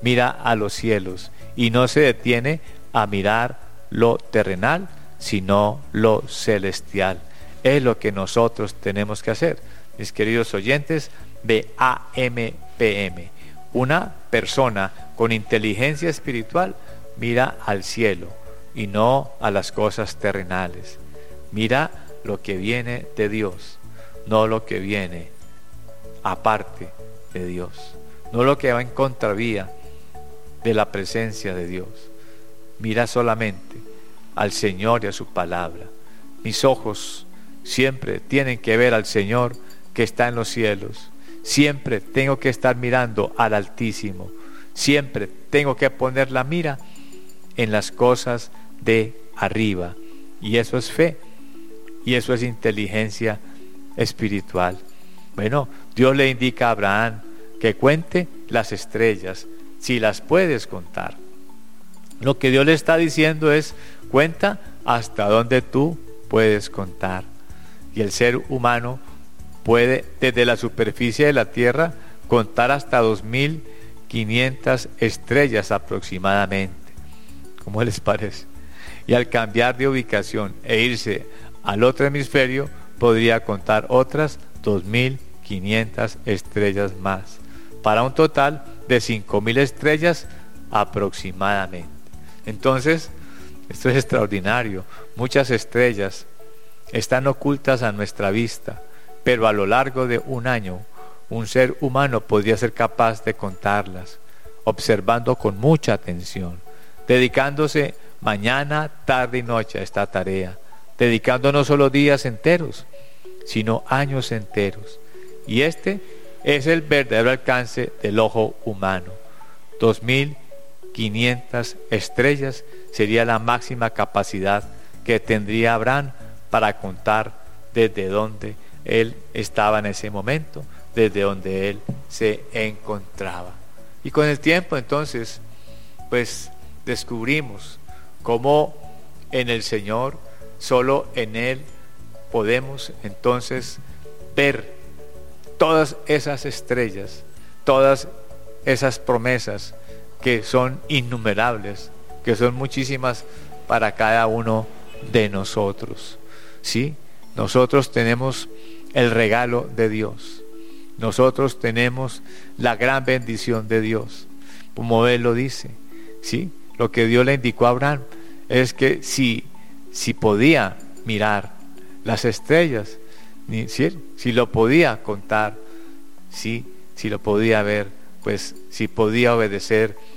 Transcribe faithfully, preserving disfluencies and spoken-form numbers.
mira a los cielos y no se detiene a mirar lo terrenal, sino lo celestial. Es lo que nosotros tenemos que hacer, mis queridos oyentes de A M P M. Una persona con inteligencia espiritual mira al cielo y no a las cosas terrenales. Mira lo que viene de Dios, no lo que viene aparte de Dios, no lo que va en contravía de la presencia de Dios. Mira solamente al Señor y a su palabra. Mis ojos siempre tienen que ver al Señor que está en los cielos. Siempre tengo que estar mirando al Altísimo. Siempre tengo que poner la mira en las cosas de arriba. Y eso es fe. Y eso es inteligencia espiritual. Bueno, Dios le indica a Abraham que cuente las estrellas, si las puedes contar. Lo que Dios le está diciendo es, cuenta hasta donde tú puedes contar. Y el ser humano puede, desde la superficie de la tierra, contar hasta dos mil quinientas estrellas aproximadamente. ¿Cómo les parece? Y al cambiar de ubicación e irse al otro hemisferio, podría contar otras dos mil quinientas estrellas más, para un total de cinco mil estrellas aproximadamente. Entonces, esto es extraordinario. Muchas estrellas están ocultas a nuestra vista, pero a lo largo de un año, un ser humano podría ser capaz de contarlas, observando con mucha atención, dedicándose mañana, tarde y noche a esta tarea, dedicando no solo días enteros, sino años enteros. Y este es el verdadero alcance del ojo humano. dos mil quinientas estrellas sería la máxima capacidad que tendría Abraham para contar desde donde él estaba en ese momento, desde donde él se encontraba. Y con el tiempo entonces, pues descubrimos cómo en el Señor, solo en Él podemos entonces ver todas esas estrellas, todas esas promesas que son innumerables, que son muchísimas para cada uno de nosotros. ¿Sí? Nosotros tenemos el regalo de Dios. Nosotros tenemos la gran bendición de Dios. Como Él lo dice, ¿sí? Lo que Dios le indicó a Abraham es que si, si podía mirar las estrellas, ¿sí? Si lo podía contar, ¿sí? Si lo podía ver, pues si podía obedecer